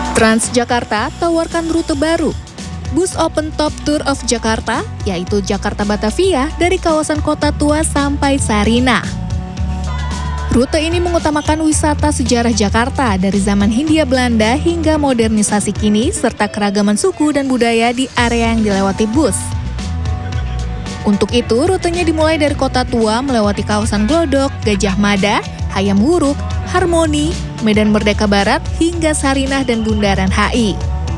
Transjakarta tawarkan rute baru. Bus Open Top Tour of Jakarta, yaitu Jakarta Batavia dari kawasan Kota Tua sampai Sarinah. Rute ini mengutamakan wisata sejarah Jakarta dari zaman Hindia Belanda hingga modernisasi kini serta keragaman suku dan budaya di area yang dilewati bus. Untuk itu, rutenya dimulai dari Kota Tua melewati kawasan Glodok, Gajah Mada, Hayam Wuruk, Harmoni, Medan Merdeka Barat hingga Sarinah dan Bundaran HI.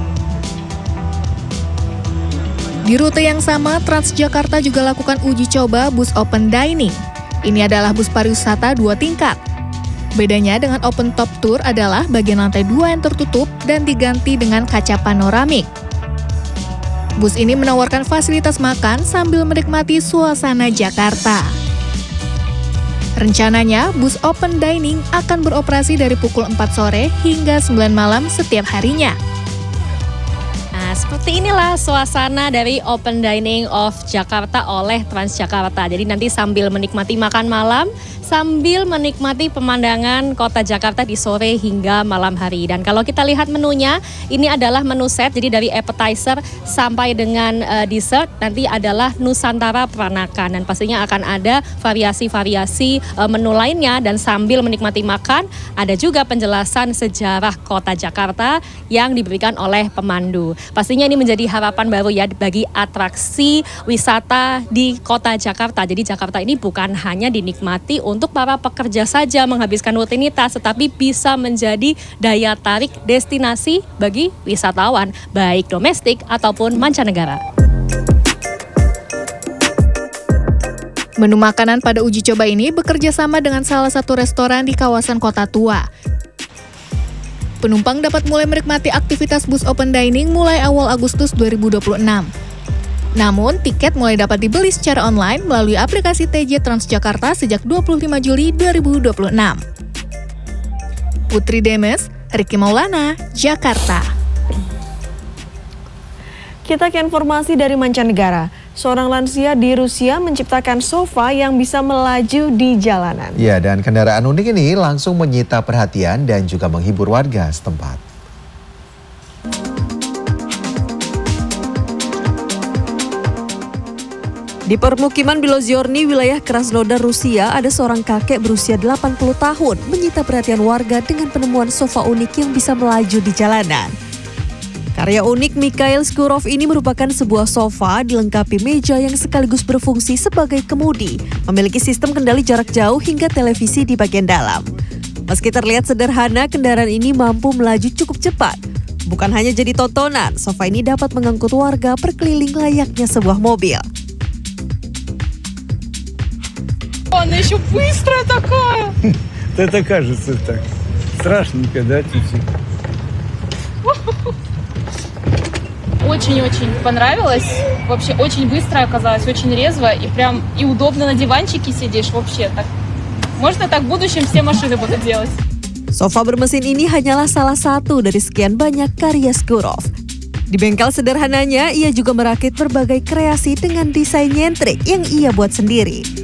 Di rute yang sama, Transjakarta juga lakukan uji coba bus Open Dining. Ini adalah bus pariwisata 2 tingkat. Bedanya dengan Open Top Tour adalah bagian lantai 2 yang tertutup dan diganti dengan kaca panoramik. Bus ini menawarkan fasilitas makan sambil menikmati suasana Jakarta. Rencananya, bus Open Dining akan beroperasi dari pukul 4 sore hingga 9 malam setiap harinya. Nah, seperti inilah suasana dari Open Dining of Jakarta oleh Transjakarta. Jadi nanti sambil menikmati makan malam, sambil menikmati pemandangan kota Jakarta di sore hingga malam hari. Dan kalau kita lihat menunya, ini adalah menu set, jadi dari appetizer sampai dengan dessert, nanti adalah Nusantara Peranakan. Dan pastinya akan ada variasi-variasi menu lainnya, dan sambil menikmati makan, ada juga penjelasan sejarah kota Jakarta yang diberikan oleh pemandu. Pastinya ini menjadi harapan baru ya bagi atraksi wisata di kota Jakarta. Jadi Jakarta ini bukan hanya dinikmati untuk para pekerja saja menghabiskan rutinitas, tetapi bisa menjadi daya tarik destinasi bagi wisatawan, baik domestik ataupun mancanegara. Menu makanan pada uji coba ini bekerja sama dengan salah satu restoran di kawasan Kota Tua. Penumpang dapat mulai menikmati aktivitas bus Open Dining mulai awal Agustus 2026. Namun, tiket mulai dapat dibeli secara online melalui aplikasi TJ Transjakarta sejak 25 Juli 2026. Putri Demes, Ricky Maulana, Jakarta. Kita ke informasi dari mancanegara. Seorang lansia di Rusia menciptakan sofa yang bisa melaju di jalanan. Ya, dan kendaraan unik ini langsung menyita perhatian dan juga menghibur warga setempat. Di permukiman Biloziorny, wilayah Krasnodar, Rusia, ada seorang kakek berusia 80 tahun menyita perhatian warga dengan penemuan sofa unik yang bisa melaju di jalanan. Karya unik Mikhail Skurov ini merupakan sebuah sofa dilengkapi meja yang sekaligus berfungsi sebagai kemudi, memiliki sistem kendali jarak jauh hingga televisi di bagian dalam. Meski terlihat sederhana, kendaraan ini mampu melaju cukup cepat. Bukan hanya jadi tontonan, sofa ini dapat mengangkut warga berkeliling layaknya sebuah mobil. Она еще быстрая такая. Это кажется так. Страшненько, да, чуть-чуть? Очень-очень понравилось. Вообще очень быстро оказалось, очень резво. И прям и удобно на диванчике сидишь вообще так. Можно так в будущем все машины будут делать. Sofa bermesin ini hanyalah salah satu dari sekian banyak karya Skurov. Di bengkel sederhananya, ia juga merakit berbagai kreasi dengan desain nyentrik yang ia buat sendiri.